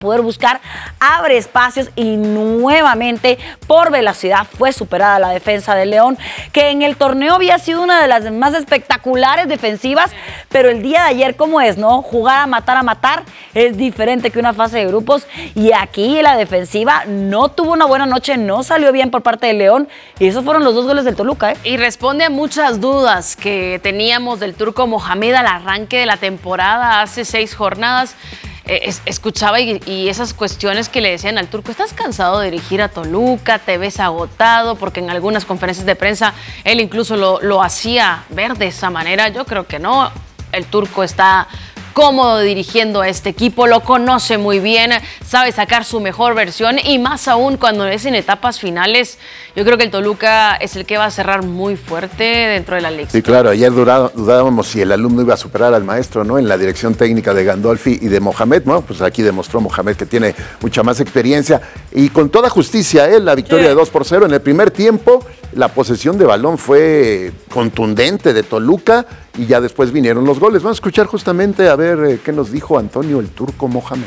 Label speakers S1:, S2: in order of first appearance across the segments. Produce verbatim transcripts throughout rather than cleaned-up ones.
S1: poder buscar, abre espacios y nuevamente por velocidad fue superada la defensa del León, que en el torneo había sido una de las más espectaculares defensivas, pero el día de ayer, ¿cómo es, no? Jugar a matar a matar es diferente que una fase de grupos, y aquí la defensiva no tuvo una buena noche, no salió bien por parte del León, y esos fueron los dos goles del Toluca, ¿eh?
S2: Y responde a muchas dudas que teníamos del turco Mohamed al arranque de la temporada hace seis jornadas. Eh, es, escuchaba y, y esas cuestiones que le decían al turco: ¿estás cansado de dirigir a Toluca? ¿Te ves agotado? Porque en algunas conferencias de prensa él incluso lo, lo hacía ver de esa manera. Yo creo que no. El turco está cómodo dirigiendo a este equipo, lo conoce muy bien, sabe sacar su mejor versión, y más aún cuando es en etapas finales. Yo creo que el Toluca es el que va a cerrar muy fuerte dentro de la liga.
S3: Sí, claro, ayer durado, dudábamos si el alumno iba a superar al maestro, ¿no? En la dirección técnica de Gandolfi y de Mohamed, ¿no? Pues aquí demostró Mohamed que tiene mucha más experiencia, y con toda justicia, ¿eh? La victoria sí. de dos por cero en el primer tiempo. La posesión de balón fue contundente de Toluca, y ya después vinieron los goles. Vamos a escuchar justamente a ver eh, qué nos dijo Antonio el Turco Mohamed.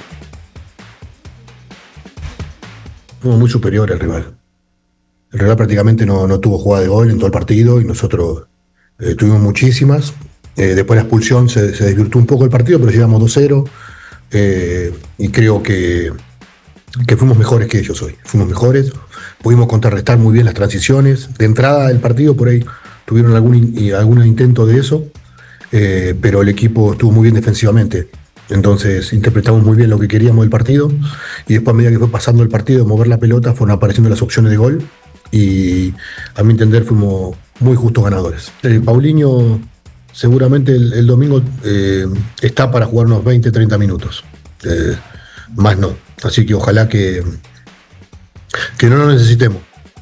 S4: Fuimos muy superior al rival. El rival prácticamente no, no tuvo jugada de gol en todo el partido, y nosotros eh, tuvimos muchísimas. Eh, después de la expulsión se, se desvirtuó un poco el partido, pero llegamos dos cero, eh, y creo que, que fuimos mejores que ellos hoy. Fuimos mejores, pudimos contrarrestar muy bien las transiciones. De entrada del partido por ahí tuvieron algún, algún intento de eso, eh, pero el equipo estuvo muy bien defensivamente. Entonces interpretamos muy bien lo que queríamos del partido, y después, a medida que fue pasando el partido, de mover la pelota, fueron apareciendo las opciones de gol, y a mi entender fuimos muy justos ganadores. Eh, Paulinho seguramente el, el domingo eh, está para jugar unos veinte, treinta minutos, eh, más no. Así que ojalá que, que no lo necesitemos.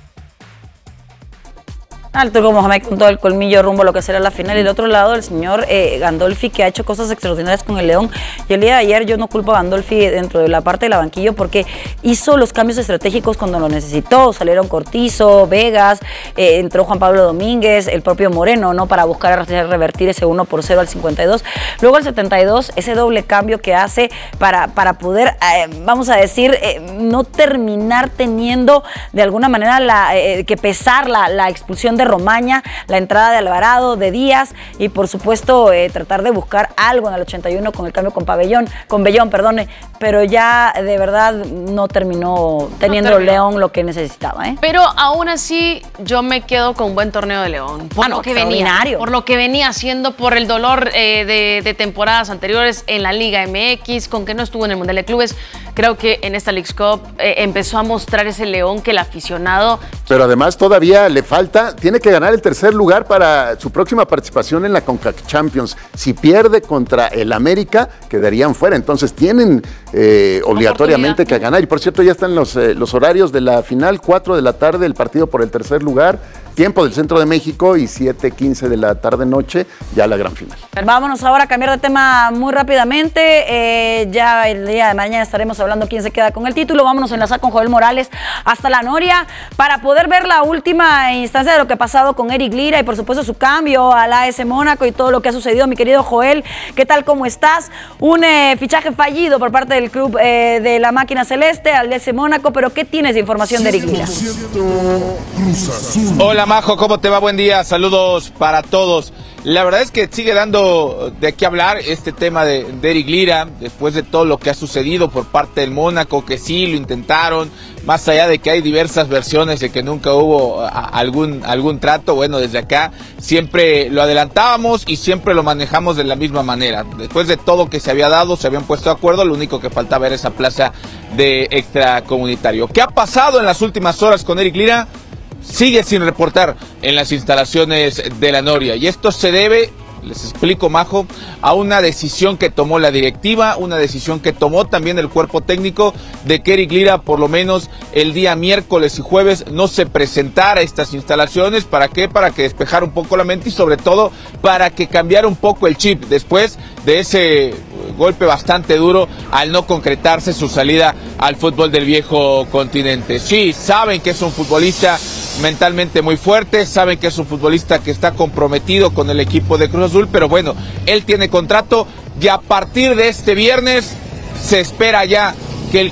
S1: Al Turco Mohamed con todo el colmillo rumbo a lo que será la final. Y del otro lado, el señor eh, Gandolfi, que ha hecho cosas extraordinarias con el León. Y el día de ayer yo no culpo a Gandolfi dentro de la parte de la banquillo, porque hizo los cambios estratégicos cuando lo necesitó. Salieron Cortizo, Vegas, eh, entró Juan Pablo Domínguez, el propio Moreno, ¿no? Para buscar revertir ese uno por cero al cincuenta y dos. Luego al setenta y dos, ese doble cambio que hace para, para poder, eh, vamos a decir, eh, no terminar teniendo de alguna manera la, eh, que pesar la, la expulsión de Romaña, la entrada de Alvarado, de Díaz, y por supuesto eh, tratar de buscar algo en el ochenta y uno con el cambio con Pabellón, con Bellón, perdone, pero ya de verdad no terminó teniendo no terminó. León lo que necesitaba, ¿eh?
S2: Pero aún así yo me quedo con un buen torneo de León, por, ah, no, lo, que venía, por lo que venía haciendo, por el dolor eh, de, de temporadas anteriores en la Liga M X, con que no estuvo en el Mundial de Clubes. Creo que en esta Leagues Cup eh, empezó a mostrar ese León que el aficionado...
S3: Pero además todavía le falta, tiene que ganar el tercer lugar para su próxima participación en la CONCACAF Champions. Si pierde contra el América, quedarían fuera. Entonces tienen eh, obligatoriamente que ganar. Y por cierto, ya están los, eh, los horarios de la final: cuatro de la tarde el partido por el tercer lugar, tiempo del centro de México, y siete quince de la tarde-noche, ya la gran final.
S1: Vámonos ahora a cambiar de tema muy rápidamente. Eh, ya el día de mañana estaremos hablando quién se queda con el título. Vámonos a enlazar con Joel Morales hasta La Noria para poder ver la última instancia de lo que ha pasado con Eric Lira y por supuesto su cambio al A S Mónaco y todo lo que ha sucedido. Mi querido Joel, ¿qué tal? ¿Cómo estás? Un eh, fichaje fallido por parte del club eh, de la máquina celeste al A S Mónaco, pero ¿qué tienes de información de Eric Lira?
S5: Hola Majo, ¿cómo te va? Buen día, saludos para todos. La verdad es que sigue dando de qué hablar este tema de, de Eric Lira, después de todo lo que ha sucedido por parte del Mónaco, que sí lo intentaron, más allá de que hay diversas versiones de que nunca hubo a, algún, algún trato. Bueno, desde acá siempre lo adelantábamos y siempre lo manejamos de la misma manera. Después de todo que se había dado, se habían puesto de acuerdo, lo único que faltaba era esa plaza de extracomunitario. ¿Qué ha pasado en las últimas horas con Eric Lira? Sigue sin reportar en las instalaciones de La Noria, y esto se debe, les explico Majo, a una decisión que tomó la directiva, una decisión que tomó también el cuerpo técnico, de que Eric Lira por lo menos el día miércoles y jueves no se presentara a estas instalaciones. ¿Para qué? Para que despejara un poco la mente, y sobre todo para que cambiara un poco el chip después de ese golpe bastante duro al no concretarse su salida al fútbol del viejo continente. Sí, saben que es un futbolista mentalmente muy fuerte, saben que es un futbolista que está comprometido con el equipo de Cruz Azul, pero bueno, él tiene contrato y a partir de este viernes se espera ya